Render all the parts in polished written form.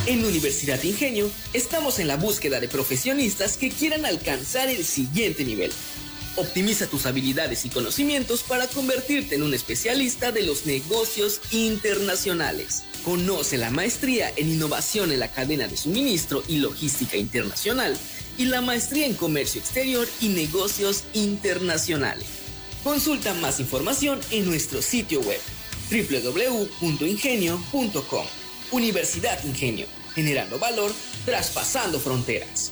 En Universidad Ingenio estamos en la búsqueda de profesionistas que quieran alcanzar el siguiente nivel. Optimiza tus habilidades y conocimientos para convertirte en un especialista de los negocios internacionales. Conoce la maestría en innovación en la cadena de suministro y logística internacional y la maestría en comercio exterior y negocios internacionales. Consulta más información en nuestro sitio web www.ingenio.com. Universidad Ingenio, generando valor, traspasando fronteras.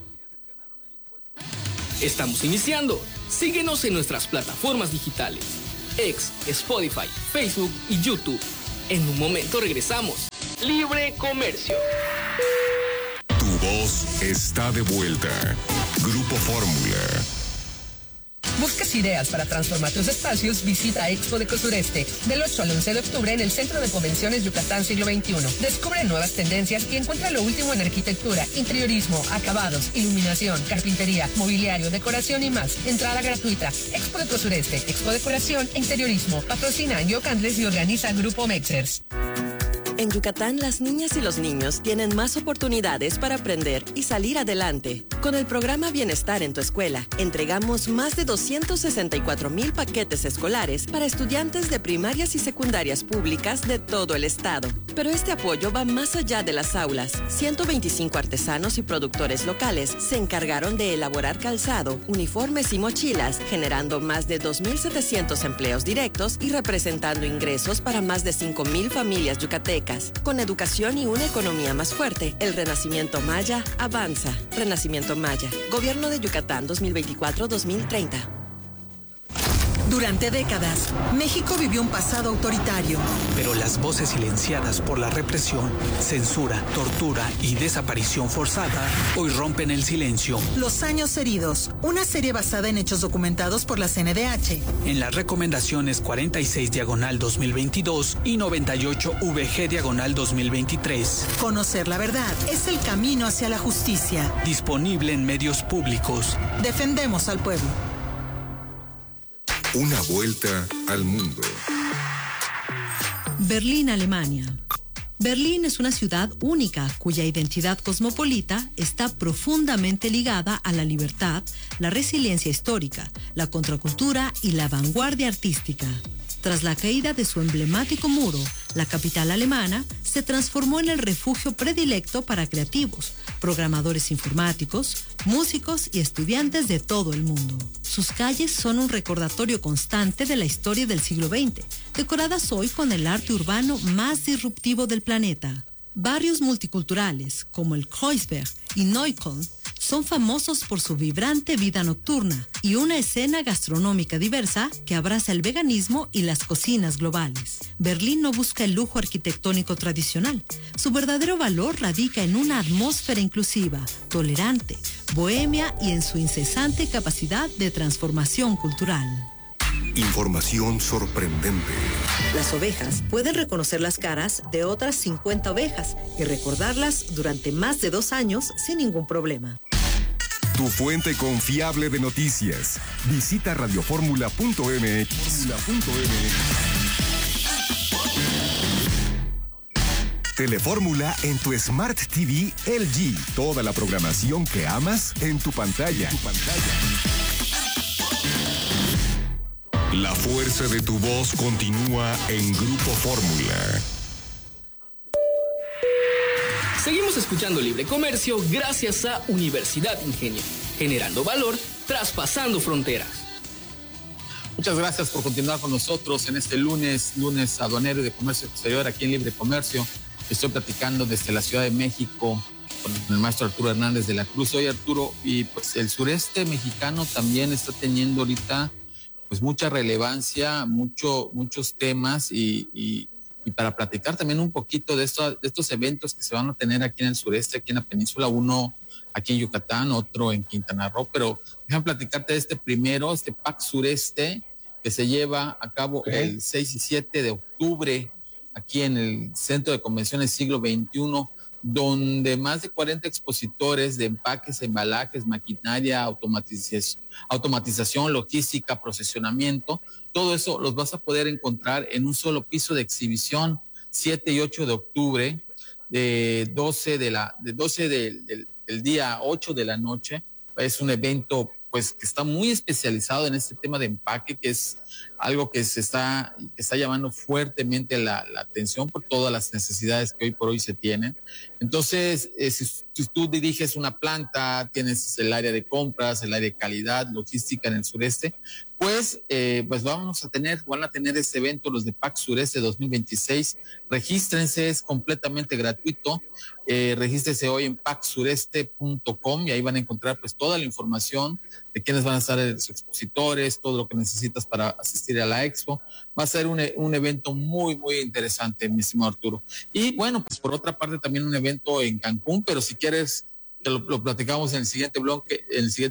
Estamos iniciando. Síguenos en nuestras plataformas digitales: X, Spotify, Facebook y YouTube. En un momento regresamos. Libre Comercio. Tu voz está de vuelta. Grupo Fórmula. ¿Buscas ideas para transformar tus espacios? Visita Expo Deco Sureste del 8 al 11 de octubre en el Centro de Convenciones Yucatán Siglo XXI. Descubre nuevas tendencias y encuentra lo último en arquitectura, interiorismo, acabados, iluminación, carpintería, mobiliario, decoración y más. Entrada gratuita. Expo Deco Sureste, Expo Decoración e Interiorismo. Patrocina Yocandles y organiza Grupo Mexers. En Yucatán, las niñas y los niños tienen más oportunidades para aprender y salir adelante. Con el programa Bienestar en tu Escuela, entregamos más de 264,000 paquetes escolares para estudiantes de primarias y secundarias públicas de todo el estado. Pero este apoyo va más allá de las aulas. 125 artesanos y productores locales se encargaron de elaborar calzado, uniformes y mochilas, generando más de 2,700 empleos directos y representando ingresos para más de 5,000 familias yucatecas. Con educación y una economía más fuerte, el Renacimiento Maya avanza. Renacimiento Maya, Gobierno de Yucatán 2024-2030. Durante décadas, México vivió un pasado autoritario. Pero las voces silenciadas por la represión, censura, tortura y desaparición forzada hoy rompen el silencio. Los años heridos, una serie basada en hechos documentados por la CNDH. En las recomendaciones 46/2022 y 98-VG/2023. Conocer la verdad es el camino hacia la justicia. Disponible en medios públicos. Defendemos al pueblo. Una vuelta al mundo. Berlín, Alemania. Berlín es una ciudad única cuya identidad cosmopolita está profundamente ligada a la libertad, la resiliencia histórica, la contracultura y la vanguardia artística. Tras la caída de su emblemático muro, la capital alemana se transformó en el refugio predilecto para creativos, programadores informáticos, músicos y estudiantes de todo el mundo. Sus calles son un recordatorio constante de la historia del siglo XX, decoradas hoy con el arte urbano más disruptivo del planeta. Barrios multiculturales como el Kreuzberg y Neukölln son famosos por su vibrante vida nocturna y una escena gastronómica diversa que abraza el veganismo y las cocinas globales. Berlín no busca el lujo arquitectónico tradicional. Su verdadero valor radica en una atmósfera inclusiva, tolerante, bohemia y en su incesante capacidad de transformación cultural. Información sorprendente. Las ovejas pueden reconocer las caras de otras 50 ovejas y recordarlas durante más de 2 años sin ningún problema. Tu fuente confiable de noticias. Visita radioformula.mx. Telefórmula en tu Smart TV LG. Toda la programación que amas en tu pantalla. La fuerza de tu voz continúa en Grupo Fórmula. Seguimos escuchando Libre Comercio gracias a Universidad Ingenio, generando valor, traspasando fronteras. Muchas gracias por continuar con nosotros en este lunes aduanero y de comercio exterior aquí en Libre Comercio. Estoy platicando desde la Ciudad de México con el maestro Arturo Hernández de la Cruz. Oye, Arturo, y pues el sureste mexicano también está teniendo ahorita pues mucha relevancia, muchos temas y para platicar también un poquito de estos eventos que se van a tener aquí en el sureste, aquí en la península, uno aquí en Yucatán, otro en Quintana Roo, pero déjame platicarte de este primero, este PAC Sureste, que se lleva a cabo el 6 y 7 de octubre, aquí en el Centro de Convenciones Siglo XXI, donde más de 40 expositores de empaques, embalajes, maquinaria, automatización, logística, procesionamiento, todo eso los vas a poder encontrar en un solo piso de exhibición, 7 y 8 de octubre, de 12 del día 8 de la noche. Es un evento pues que está muy especializado en este tema de empaque, que es algo que está llamando fuertemente la atención por todas las necesidades que hoy por hoy se tienen. Entonces, si tú diriges una planta, tienes el área de compras, el área de calidad, logística en el sureste, pues van a tener este evento, los de PAC Sureste 2026. Regístrense, es completamente gratuito. Regístrese hoy en pacsureste.com y ahí van a encontrar pues toda la información de quiénes van a estar los expositores, todo lo que necesitas para asistir a la expo. Va a ser un evento muy, muy interesante, mi estimado Arturo. Y bueno, pues por otra parte también un evento en Cancún, pero si quieres que lo platicamos en el siguiente bloque.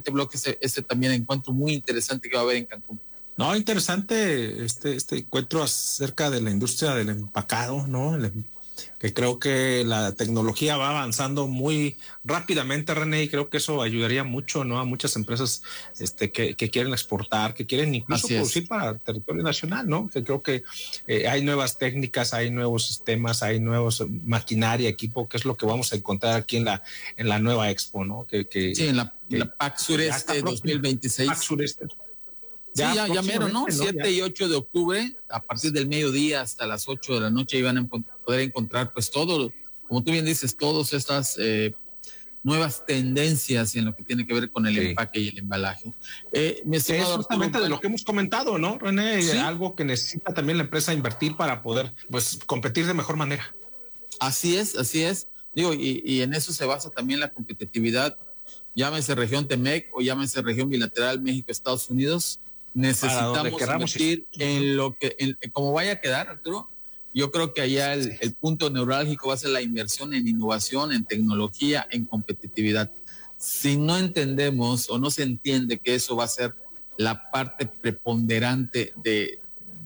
Este también encuentro muy interesante que va a haber en Cancún. No, interesante este encuentro acerca de la industria del empacado, ¿no? Que creo que la tecnología va avanzando muy rápidamente, René, y creo que eso ayudaría mucho, ¿no? A muchas empresas que quieren exportar, que quieren incluso producir para el territorio nacional, ¿no? Que creo que hay nuevas técnicas, hay nuevos sistemas, hay nuevos maquinaria, equipo, que es lo que vamos a encontrar aquí en la nueva expo, ¿no? Sí, en la PAC Sureste 2026. PAC Sureste. Sí, ya mero, ¿no? 7 y 8 de octubre, a partir del mediodía hasta las 8 de la noche, iban a poder encontrar pues todo, como tú bien dices, todas estas nuevas tendencias en lo que tiene que ver con el empaque y el embalaje. Mi estimado es justamente Arturo, de lo que hemos comentado, ¿no, René? ¿Sí? Algo que necesita también la empresa invertir para poder pues competir de mejor manera. Así es. Digo, y en eso se basa también la competitividad, llámese región TEMEC o llámese región bilateral México-Estados Unidos. Necesitamos invertir en como vaya a quedar, Arturo. Yo creo que allá el punto neurálgico va a ser la inversión en innovación, en tecnología, en competitividad. Si no entendemos o no se entiende que eso va a ser la parte preponderante de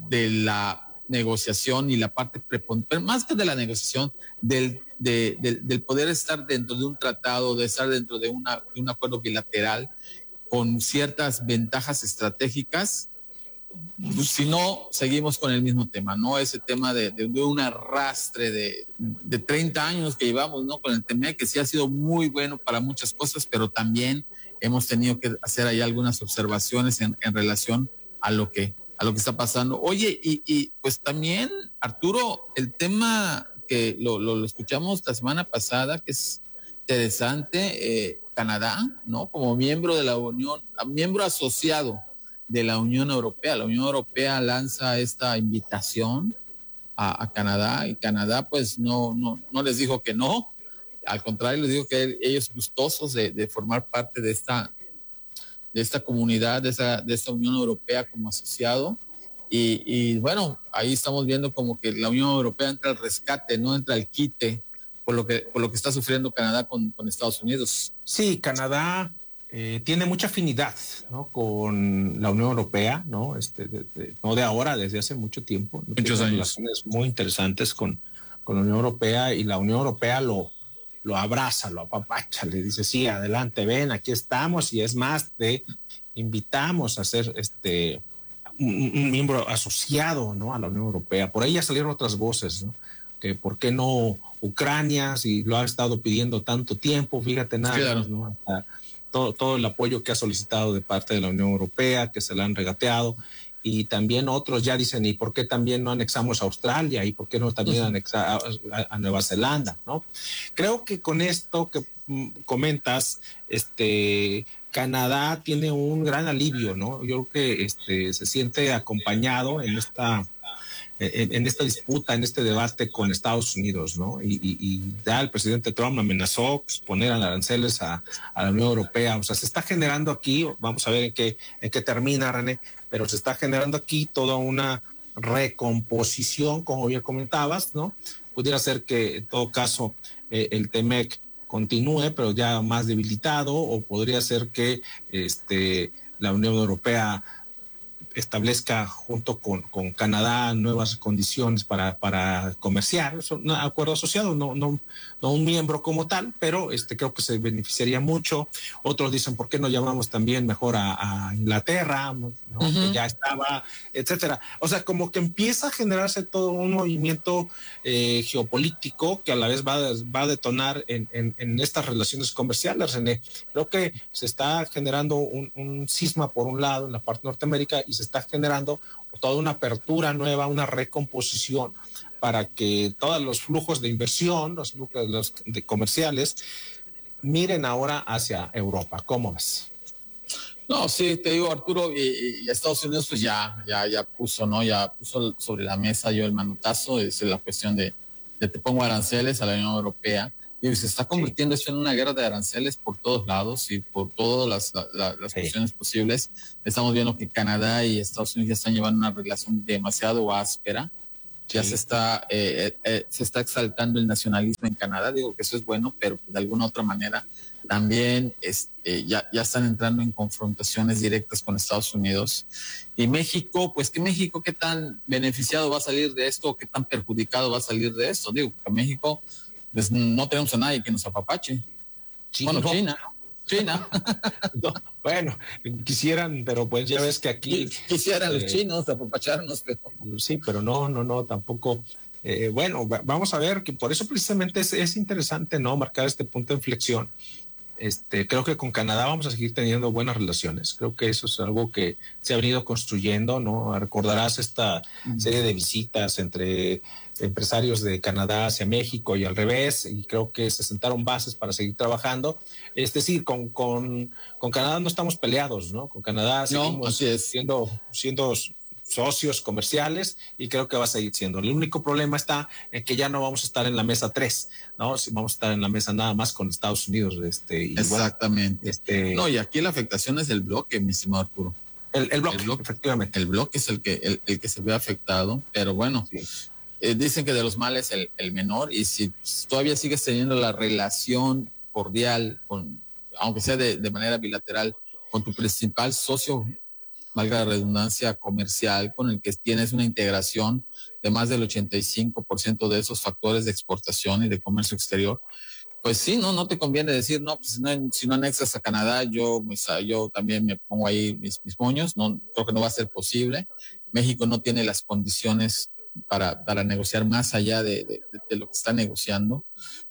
la negociación y la parte preponderante, más que de la negociación, del poder estar dentro de un tratado, de estar dentro de un acuerdo bilateral, con ciertas ventajas estratégicas, si no, seguimos con el mismo tema, ¿no? Ese tema de un arrastre de 30 años que llevamos, ¿no? Con el TEMEC, que sí ha sido muy bueno para muchas cosas, pero también hemos tenido que hacer ahí algunas observaciones en relación a lo que está pasando. Oye, y pues también, Arturo, el tema que lo escuchamos la semana pasada, que es interesante, Canadá, ¿no? Como miembro de la Unión, miembro asociado de la Unión Europea. La Unión Europea lanza esta invitación a Canadá, y Canadá pues no les dijo que no, al contrario, les dijo que ellos gustosos de formar parte de esta comunidad, de esta Unión Europea como asociado. Y bueno, ahí estamos viendo como que la Unión Europea entra al rescate, no entra al quite por lo que está sufriendo Canadá con Estados Unidos. Sí, Canadá tiene mucha afinidad, ¿no? Con la Unión Europea, ¿no? No de ahora, desde hace mucho tiempo. Muchos años. Relaciones muy interesantes con la Unión Europea, y la Unión Europea lo abraza, lo apapacha, le dice, sí, adelante, ven, aquí estamos, y es más, te invitamos a ser un miembro asociado, ¿no? A la Unión Europea. Por ahí ya salieron otras voces, ¿no? Que por qué no Ucrania, si lo ha estado pidiendo tanto tiempo, fíjate nada, claro, ¿no? Hasta todo el apoyo que ha solicitado de parte de la Unión Europea, que se le han regateado, y también otros ya dicen, ¿y por qué también no anexamos a Australia? ¿Y por qué no también anexar a Nueva Zelanda? ¿No? Creo que con esto que comentas, Canadá tiene un gran alivio, ¿no? Yo creo que se siente acompañado en esta disputa, en este debate con Estados Unidos, ¿no? Y ya el presidente Trump amenazó poner aranceles a la Unión Europea. O sea, se está generando aquí, vamos a ver en qué termina, René, pero se está generando aquí toda una recomposición, como ya comentabas, ¿no? Pudiera ser que en todo caso el TEMEC continúe, pero ya más debilitado, o podría ser que la Unión Europea establezca junto con Canadá nuevas condiciones para comerciar. Es un acuerdo asociado, no un miembro como tal, pero creo que se beneficiaría mucho. Otros dicen, ¿por qué no llamamos también mejor a Inglaterra, ¿no? Que ya estaba, etcétera? O sea, como que empieza a generarse todo un movimiento geopolítico que a la vez va a detonar en estas relaciones comerciales, René. Creo que se está generando un cisma por un lado en la parte de Norteamérica y se está generando toda una apertura nueva, una recomposición para que todos los flujos de inversión, los flujos de comerciales, miren ahora hacia Europa. ¿Cómo ves? No, sí, te digo, Arturo, y Estados Unidos pues ya puso, ¿no? Ya puso sobre la mesa el manutazo, es la cuestión de te pongo aranceles a la Unión Europea. Y se está convirtiendo eso en una guerra de aranceles por todos lados y por todas las cuestiones posibles. Estamos viendo que Canadá y Estados Unidos ya están llevando una relación demasiado áspera. Ya se está exaltando el nacionalismo en Canadá. Digo que eso es bueno, pero de alguna otra manera también ya están entrando en confrontaciones directas con Estados Unidos. Y México, pues México, ¿qué tan beneficiado va a salir de esto? ¿Qué tan perjudicado va a salir de esto? Digo, que México, pues no tenemos a nadie que nos apapache. China. No, bueno, quisieran, pero pues ya ves que aquí quisieran los chinos apapacharnos, pero sí, pero no, tampoco. Bueno, vamos a ver, que por eso precisamente es interesante, ¿no? Marcar este punto de inflexión. Creo que con Canadá vamos a seguir teniendo buenas relaciones. Creo que eso es algo que se ha venido construyendo, ¿no? Recordarás esta serie de visitas entre empresarios de Canadá hacia México y al revés, y creo que se sentaron bases para seguir trabajando. Es decir, con Canadá no estamos peleados, ¿no? Con Canadá seguimos siendo socios comerciales y creo que va a seguir siendo. El único problema está en que ya no vamos a estar en la mesa 3, ¿no? Vamos a estar en la mesa nada más con Estados Unidos. Exactamente. No, y aquí la afectación es del bloque, mi estimado Arturo. El bloque, efectivamente. El bloque es el que se ve afectado, pero bueno, sí. Dicen que de los males el menor, y si todavía sigues teniendo la relación cordial, aunque sea de manera bilateral, con tu principal socio, valga la redundancia, comercial, con el que tienes una integración de más del 85% de esos factores de exportación y de comercio exterior, pues sí, no te conviene decir, no, pues si no anexas a Canadá, yo también me pongo ahí mis moños. No, creo que no va a ser posible. México no tiene las condiciones para negociar más allá de lo que está negociando.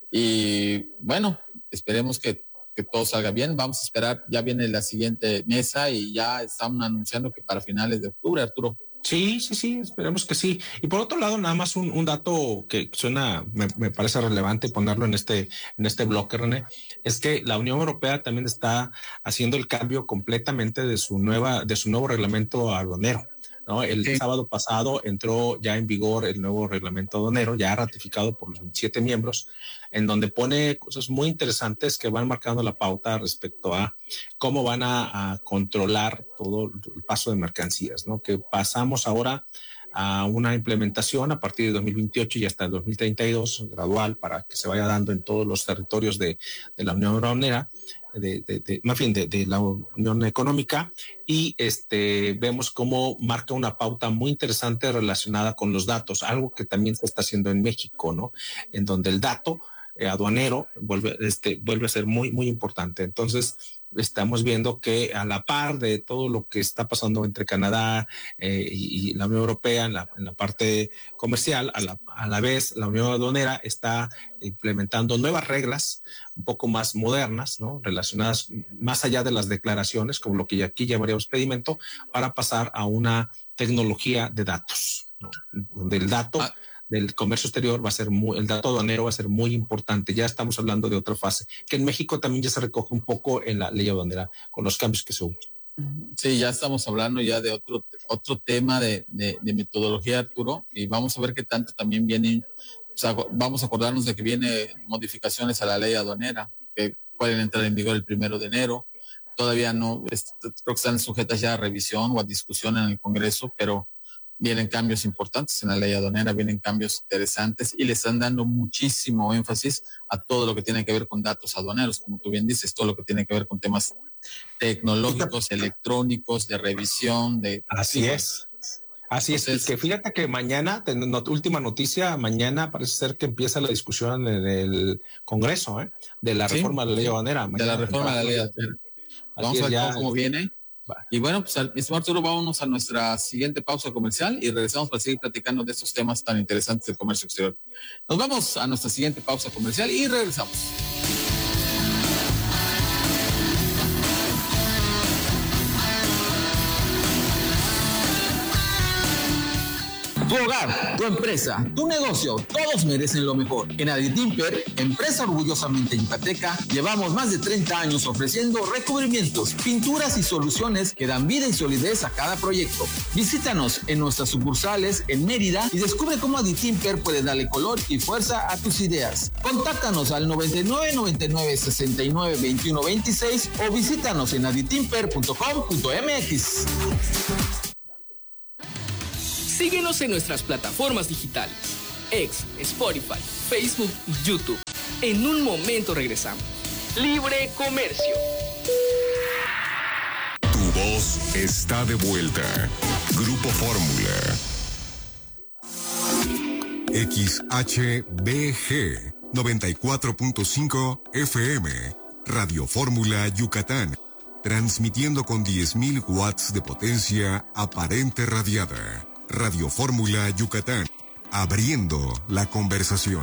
Y bueno, esperemos que todo salga bien. Vamos a esperar, ya viene la siguiente mesa y ya están anunciando que para finales de octubre, Arturo. Sí, esperemos que sí. Y por otro lado, nada más un dato que suena, me parece relevante ponerlo en este bloque, René, es que la Unión Europea también está haciendo el cambio completamente de su nuevo reglamento aduanero, ¿no? El sábado pasado entró ya en vigor el nuevo reglamento aduanero, ya ratificado por los 27 miembros, en donde pone cosas muy interesantes que van marcando la pauta respecto a cómo van a controlar todo el paso de mercancías, ¿no? Que pasamos ahora a una implementación a partir de 2028 y hasta el 2032, gradual, para que se vaya dando en todos los territorios de la Unión Europea, más bien de la Unión Económica, y vemos cómo marca una pauta muy interesante relacionada con los datos, algo que también se está haciendo en México, ¿no? En donde el dato aduanero vuelve a ser muy, muy importante. Entonces, estamos viendo que a la par de todo lo que está pasando entre Canadá y la Unión Europea en la parte comercial, a la vez la Unión Aduanera está implementando nuevas reglas un poco más modernas, ¿no? Relacionadas más allá de las declaraciones, como lo que aquí llamaríamos pedimento, para pasar a una tecnología de datos, ¿no? Donde el dato del comercio exterior el dato aduanero va a ser muy importante. Ya estamos hablando de otra fase, que en México también ya se recoge un poco en la ley aduanera con los cambios que se hubo. Sí, ya estamos hablando ya de otro tema de metodología, Arturo, y vamos a ver qué tanto también vienen. O sea, vamos a acordarnos de que vienen modificaciones a la ley aduanera que pueden entrar en vigor el 1 de enero. Todavía no, creo que están sujetas ya a revisión o a discusión en el Congreso, pero vienen cambios importantes en la ley aduanera, vienen cambios interesantes y le están dando muchísimo énfasis a todo lo que tiene que ver con datos aduaneros, como tú bien dices, todo lo que tiene que ver con temas tecnológicos, electrónicos, de revisión, de... Así es. Así es, que fíjate que mañana, última noticia, mañana parece ser que empieza la discusión en el Congreso, de la reforma de la ley aduanera. De la reforma de la ley aduanera. Vamos a ver cómo viene. Y bueno, pues, estimado Arturo, vámonos a nuestra siguiente pausa comercial y regresamos para seguir platicando de estos temas tan interesantes del comercio exterior. Nos vamos a nuestra siguiente pausa comercial y regresamos. Tu hogar, tu empresa, tu negocio, todos merecen lo mejor. En Aditimper, empresa orgullosamente yucateca, llevamos más de 30 años ofreciendo recubrimientos, pinturas y soluciones que dan vida y solidez a cada proyecto. Visítanos en nuestras sucursales en Mérida y descubre cómo Aditimper puede darle color y fuerza a tus ideas. Contáctanos al 99 99 69 21 26 o visítanos en aditimper.com.mx. Síguenos en nuestras plataformas digitales, X, Spotify, Facebook y YouTube. En un momento regresamos. Libre Comercio. Tu voz está de vuelta. Grupo Fórmula. XHBG 94.5 FM. Radio Fórmula Yucatán. Transmitiendo con 10.000 watts de potencia aparente radiada. Radio Fórmula Yucatán, abriendo la conversación.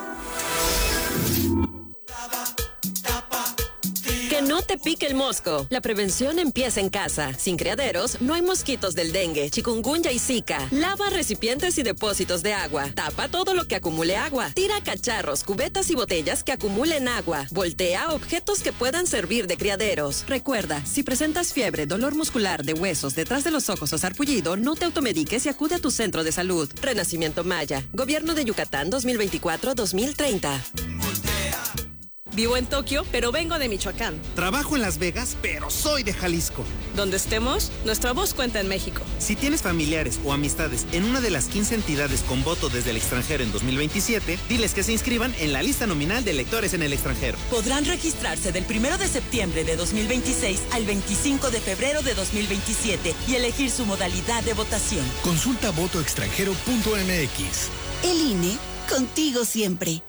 Que no te pique el mosco. La prevención empieza en casa. Sin criaderos, no hay mosquitos del dengue, chikungunya y zika. Lava recipientes y depósitos de agua. Tapa todo lo que acumule agua. Tira cacharros, cubetas y botellas que acumulen agua. Voltea objetos que puedan servir de criaderos. Recuerda, si presentas fiebre, dolor muscular de huesos, detrás de los ojos o sarpullido, no te automediques y acude a tu centro de salud. Renacimiento Maya. Gobierno de Yucatán 2024-2030. Vivo en Tokio, pero vengo de Michoacán. Trabajo en Las Vegas, pero soy de Jalisco. Donde estemos, nuestra voz cuenta en México. Si tienes familiares o amistades en una de las 15 entidades con voto desde el extranjero en 2027, diles que se inscriban en la lista nominal de electores en el extranjero. Podrán registrarse del 1 de septiembre de 2026 al 25 de febrero de 2027 y elegir su modalidad de votación. Consulta votoextranjero.mx. El INE, contigo siempre.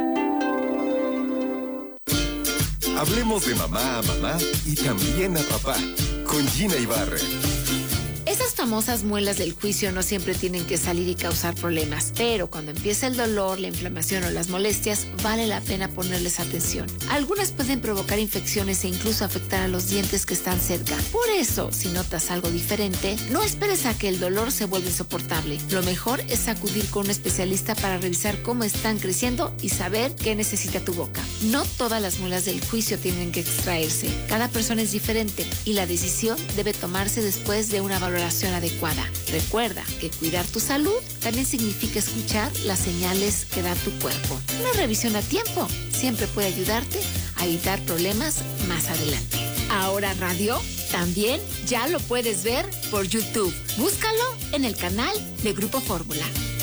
Hablemos de mamá a mamá y también a papá, con Gina Ibarra. Esas famosas muelas del juicio no siempre tienen que salir y causar problemas, pero cuando empieza el dolor, la inflamación o las molestias, vale la pena ponerles atención. Algunas pueden provocar infecciones e incluso afectar a los dientes que están cerca. Por eso, si notas algo diferente, no esperes a que el dolor se vuelva insoportable. Lo mejor es acudir con un especialista para revisar cómo están creciendo y saber qué necesita tu boca. No todas las muelas del juicio tienen que extraerse. Cada persona es diferente y la decisión debe tomarse después de una valoración adecuada. Recuerda que cuidar tu salud también significa escuchar las señales que da tu cuerpo. Una revisión a tiempo siempre puede ayudarte a evitar problemas más adelante. Ahora Radio también ya lo puedes ver por YouTube. Búscalo en el canal de Grupo Fórmula.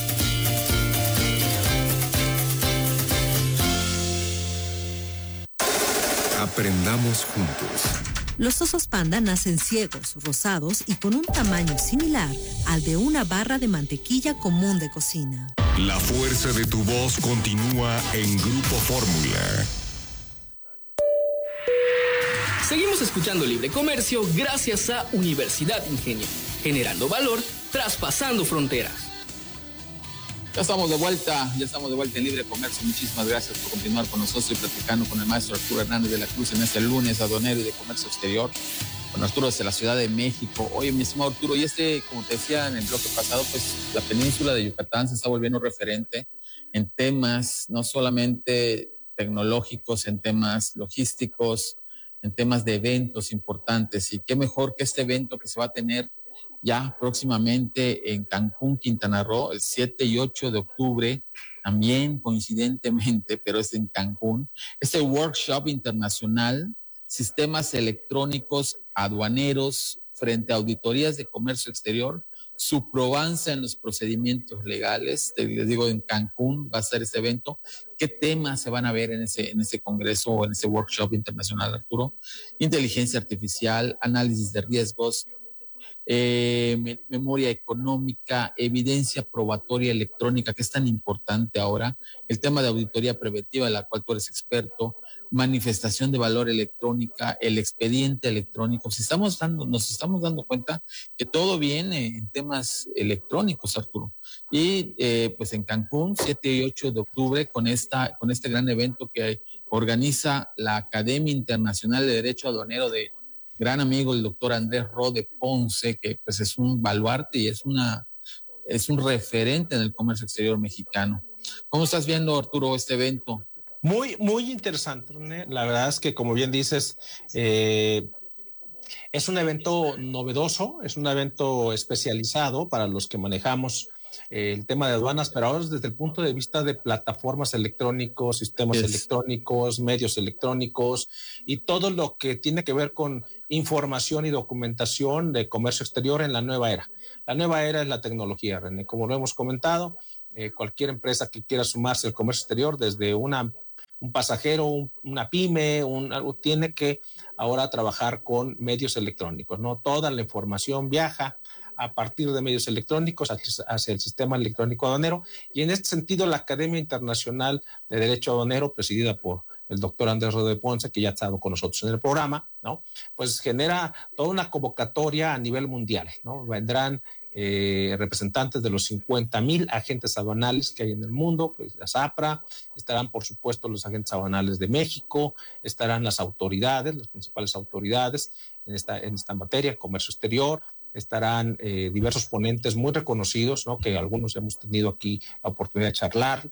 Aprendamos juntos. Los osos panda nacen ciegos, rosados y con un tamaño similar al de una barra de mantequilla común de cocina. La fuerza de tu voz continúa en Grupo Fórmula. Seguimos escuchando Libre Comercio gracias a Universidad Ingenio, generando valor, traspasando fronteras. Ya estamos de vuelta en Libre Comercio. Muchísimas gracias por continuar con nosotros y platicando con el maestro Arturo Hernández de la Cruz en este lunes aduanero y de comercio exterior. Con Arturo desde la Ciudad de México. Oye, mi estimado Arturo, y como te decía en el bloque pasado, pues la península de Yucatán se está volviendo referente en temas no solamente tecnológicos, en temas logísticos, en temas de eventos importantes. Y qué mejor que este evento que se va a tener ya próximamente en Cancún, Quintana Roo, el 7 y 8 de octubre, también coincidentemente, pero es en Cancún, este workshop internacional, sistemas electrónicos aduaneros frente a auditorías de comercio exterior, su probanza en los procedimientos legales. Les digo, en Cancún va a ser este evento. ¿Qué temas se van a ver en ese congreso o en ese workshop internacional, Arturo? Inteligencia artificial, análisis de riesgos, memoria económica, evidencia probatoria electrónica, que es tan importante ahora, el tema de auditoría preventiva, de la cual tú eres experto, manifestación de valor electrónica, el expediente electrónico. Nos estamos dando cuenta que todo viene en temas electrónicos, Arturo. Y pues en Cancún, 7 y 8 de octubre, con este gran evento que organiza la Academia Internacional de Derecho Aduanero de gran amigo, el doctor Andrés Rode Ponce, que pues es un baluarte y es un referente en el comercio exterior mexicano. ¿Cómo estás viendo, Arturo, este evento? Muy, muy interesante, René. La verdad es que, como bien dices, es un evento novedoso, es un evento especializado para los que manejamos el tema de aduanas, pero ahora desde el punto de vista de plataformas electrónicos, sistemas electrónicos, medios electrónicos y todo lo que tiene que ver con información y documentación de comercio exterior en la nueva era. La nueva era es la tecnología, René. Como lo hemos comentado, cualquier empresa que quiera sumarse al comercio exterior, desde un pasajero, una pyme, algo, tiene que ahora trabajar con medios electrónicos, ¿no? Toda la información viaja a partir de medios electrónicos hacia el sistema electrónico aduanero, y en este sentido la Academia Internacional de Derecho Aduanero, presidida por el doctor Andrés Rode Ponce, que ya ha estado con nosotros en el programa, ¿no? Pues genera toda una convocatoria a nivel mundial, ¿no? Vendrán representantes de los 50,000 agentes aduanales que hay en el mundo, pues la SAPRA, estarán por supuesto los agentes aduanales de México, estarán las autoridades, las principales autoridades en esta materia, comercio exterior, estarán diversos ponentes muy reconocidos, ¿no? Que algunos hemos tenido aquí la oportunidad de charlar.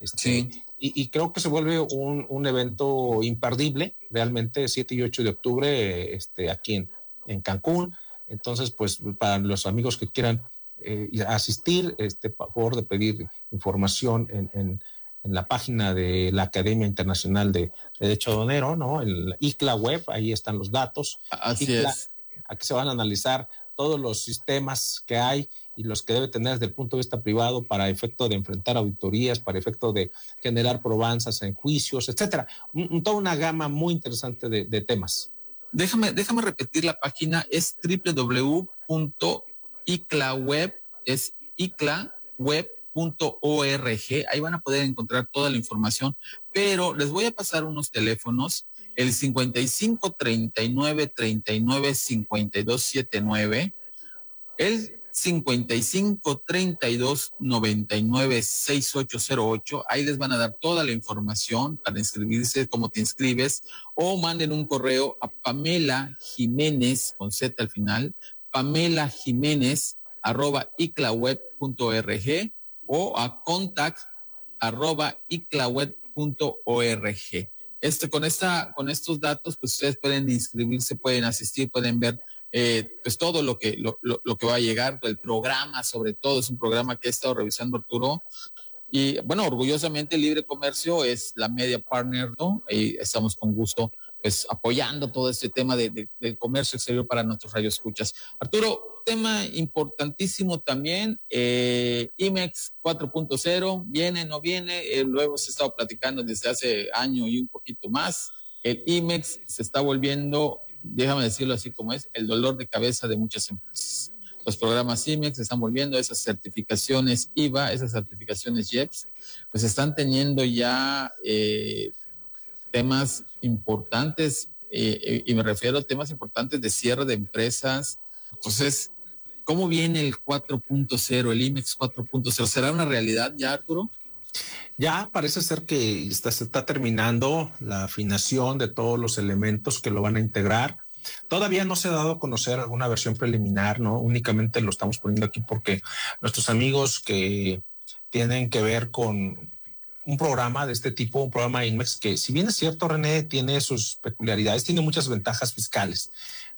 Y creo que se vuelve un evento imperdible, realmente, 7 y 8 de octubre, aquí en Cancún. Entonces, pues, para los amigos que quieran asistir, por favor de pedir información en la página de la Academia Internacional de Derecho Aduanero, ¿no? En la ICLA web, ahí están los datos. Así ICLA, es. Aquí se van a analizar todos los sistemas que hay y los que debe tener desde el punto de vista privado para efecto de enfrentar auditorías, para efecto de generar probanzas en juicios, etcétera. Toda una gama muy interesante de temas. Déjame repetir la página, es www.iclaweb, es iclaweb.org. Ahí van a poder encontrar toda la información, pero les voy a pasar unos teléfonos, el 55 39 39 52 79, el 55 32 99 6808. Ahí les van a dar toda la información para inscribirse, cómo te inscribes, o manden un correo a Pamela Jiménez, con Z al final, Pamela Jiménez @iclaweb.org o a contact@iclaweb.org. Con estos datos, pues ustedes pueden inscribirse, pueden asistir, pueden ver pues todo lo que va a llegar, el programa, sobre todo, es un programa que he estado revisando, Arturo, y bueno, orgullosamente Libre Comercio es la media partner, ¿no? Y estamos con gusto, pues, apoyando todo este tema del comercio exterior para nuestros radioescuchas. Arturo, tema importantísimo también, IMEX 4.0, viene, no viene, lo hemos estado platicando desde hace año y un poquito más. El IMEX se está volviendo, déjame decirlo así como es, el dolor de cabeza de muchas empresas. Los programas IMEX se están volviendo, esas certificaciones IVA, esas certificaciones IEPS, pues están teniendo ya temas importantes, y me refiero a temas importantes de cierre de empresas. Entonces, ¿cómo viene el 4.0, el IMEX 4.0? ¿Será una realidad ya, Arturo? Ya parece ser que se está terminando la afinación de todos los elementos que lo van a integrar. Todavía no se ha dado a conocer alguna versión preliminar, ¿no? Únicamente lo estamos poniendo aquí porque nuestros amigos que tienen que ver con un programa de este tipo, un programa INMEX, que si bien es cierto, René, tiene sus peculiaridades, tiene muchas ventajas fiscales,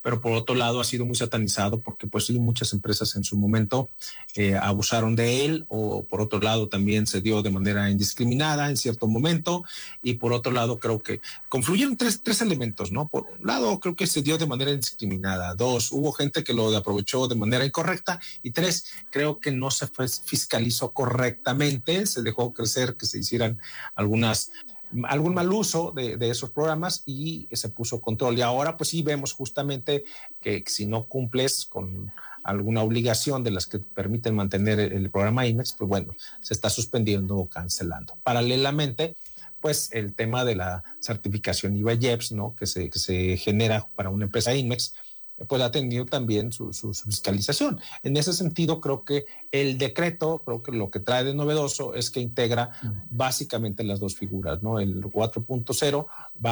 pero por otro lado ha sido muy satanizado porque pues sí, muchas empresas en su momento abusaron de él, o por otro lado también se dio de manera indiscriminada en cierto momento, y por otro lado creo que confluyeron tres elementos, ¿no? Por un lado creo que se dio de manera indiscriminada, 2, hubo gente que lo aprovechó de manera incorrecta, y 3, creo que no se fiscalizó correctamente, se dejó crecer que se hicieran algún mal uso de esos programas y se puso control. Y ahora pues sí vemos justamente que si no cumples con alguna obligación de las que permiten mantener el programa IMEX, pues bueno, se está suspendiendo o cancelando. Paralelamente, pues el tema de la certificación IVA-IEPS, ¿no? que se genera para una empresa IMEX, pues ha tenido también su fiscalización. En ese sentido, creo que el decreto, creo que lo que trae de novedoso es que integra básicamente las dos figuras, ¿no? El 4.0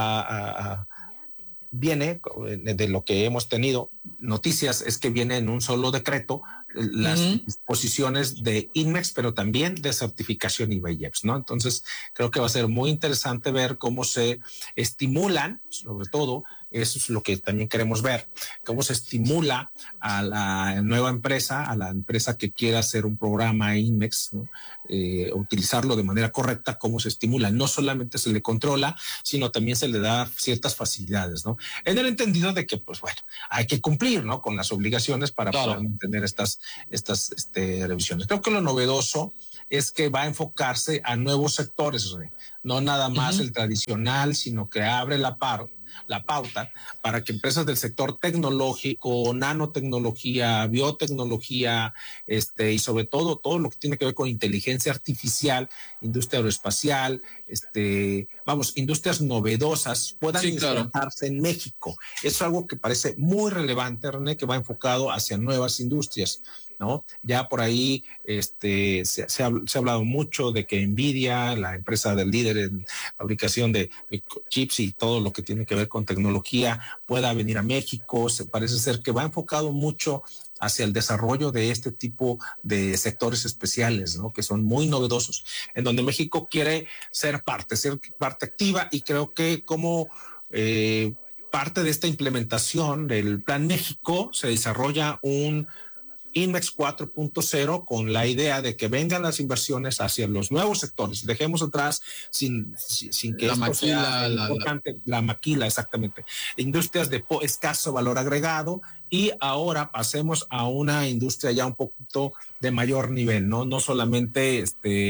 viene de lo que hemos tenido noticias, es que viene en un solo decreto las disposiciones de INMEX, pero también de certificación IVA-IEPS, ¿no? Entonces, creo que va a ser muy interesante ver cómo se estimulan, sobre todo, eso es lo que también queremos ver, cómo se estimula a la nueva empresa, a la empresa que quiera hacer un programa INMEX, ¿no? Utilizarlo de manera correcta, cómo se estimula. No solamente se le controla, sino también se le da ciertas facilidades, ¿no? En el entendido de que, pues bueno, hay que cumplir, ¿no? Con las obligaciones para poder mantener estas revisiones. Creo que lo novedoso es que va a enfocarse a nuevos sectores, ¿sí? No nada más el tradicional, sino que abre la pauta para que empresas del sector tecnológico, nanotecnología, biotecnología, y sobre todo lo que tiene que ver con inteligencia artificial, industria aeroespacial, industrias novedosas puedan implantarse en México. Es algo que parece muy relevante, René, que va enfocado hacia nuevas industrias, ¿no? Ya por ahí se ha hablado mucho de que Nvidia, la empresa del líder en fabricación de chips y todo lo que tiene que ver con tecnología, pueda venir a México. Parece ser que va enfocado mucho hacia el desarrollo de este tipo de sectores especiales, ¿no? Que son muy novedosos, en donde México quiere ser parte activa, y creo que como parte de esta implementación del Plan México se desarrolla un INMEX 4.0 con la idea de que vengan las inversiones hacia los nuevos sectores. Dejemos atrás sin que la maquila, importante, la maquila, exactamente. Industrias de escaso valor agregado, y ahora pasemos a una industria ya un poquito de mayor nivel, ¿no? No solamente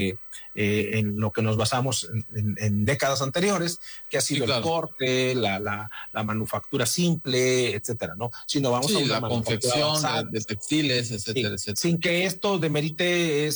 en lo que nos basamos en décadas anteriores, que ha sido el corte, la manufactura simple, etcétera, ¿no? Sino vamos a una la confección de textiles, etcétera, etcétera. Sin que esto demerite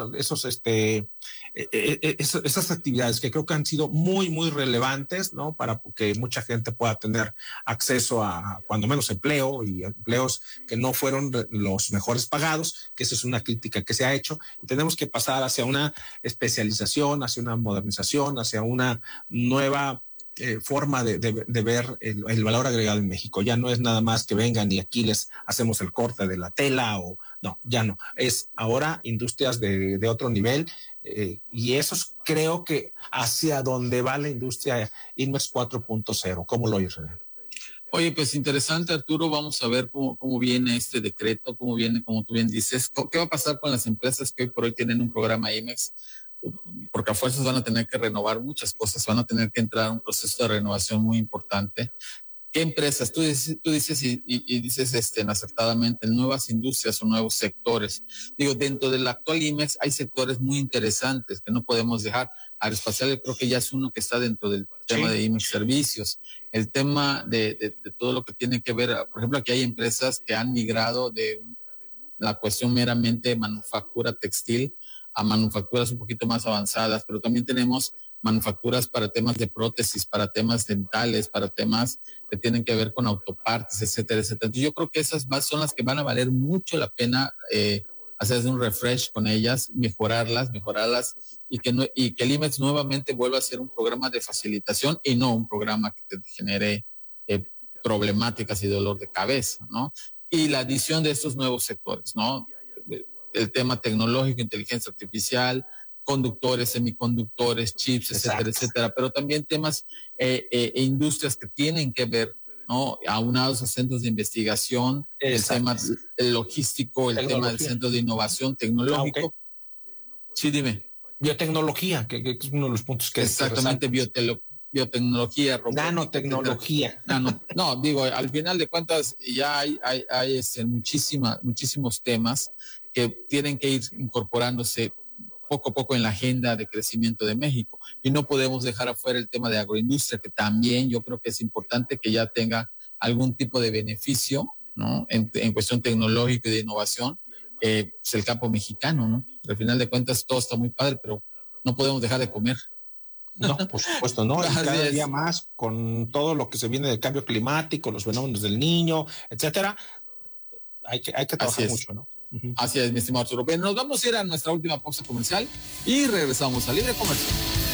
esas actividades que creo que han sido muy, muy relevantes, ¿no? Para que mucha gente pueda tener acceso a, cuando menos, empleo, y empleos que no fueron los mejores pagados, que esa es una crítica que se ha hecho. Y tenemos que pasar hacia una especialización, hacia una modernización, hacia una nueva forma de ver el valor agregado en México. Ya no es nada más que vengan y aquí les hacemos el corte de la tela, o no, ya no. Es ahora industrias de otro nivel, y eso creo que hacia donde va la industria INMEX 4.0. ¿Cómo lo oyes, René? Oye, pues interesante, Arturo. Vamos a ver cómo viene este decreto, cómo viene, como tú bien dices. ¿Qué va a pasar con las empresas que hoy por hoy tienen un programa IMEX? Porque a fuerzas van a tener que renovar muchas cosas, van a tener que entrar a un proceso de renovación muy importante. ¿Qué empresas? Tú dices y dices acertadamente, nuevas industrias o nuevos sectores. Digo, dentro del actual IMEX hay sectores muy interesantes que no podemos dejar. Aeroespacial creo que ya es uno que está dentro del tema de IMEX Servicios. El tema de todo lo que tiene que ver, por ejemplo, aquí hay empresas que han migrado de la cuestión meramente de manufactura textil a manufacturas un poquito más avanzadas, pero también tenemos manufacturas para temas de prótesis, para temas dentales, para temas que tienen que ver con autopartes, etcétera, etcétera. Entonces yo creo que esas son las que van a valer mucho la pena hacer un refresh con ellas, mejorarlas, y que el IMEX nuevamente vuelva a ser un programa de facilitación y no un programa que te genere problemáticas y dolor de cabeza, ¿no? Y la adición de estos nuevos sectores, ¿no? El tema tecnológico, inteligencia artificial, conductores, semiconductores, chips, etcétera, etcétera, pero también temas e industrias que tienen que ver ¿no? Aunados a centros de investigación, el tema logístico, el tema del centro de innovación tecnológico. Sí, dime. Biotecnología, que es uno de los puntos que... Exactamente, biotecnología, nanotecnología. No, digo, al final de cuentas ya hay muchísimos temas que tienen que ir incorporándose poco a poco en la agenda de crecimiento de México. Y no podemos dejar afuera el tema de agroindustria, que también yo creo que es importante que ya tenga algún tipo de beneficio, ¿no? En cuestión tecnológica y de innovación, pues el campo mexicano, ¿no? Al final de cuentas todo está muy padre, pero no podemos dejar de comer. No, por supuesto, no. Y cada día más, con todo lo que se viene del cambio climático, los fenómenos del Niño, etcétera, hay que trabajar mucho, ¿no? Así es, mi estimado Arturo. Bien, nos vamos a ir a nuestra última pausa comercial y regresamos a Libre Comercio.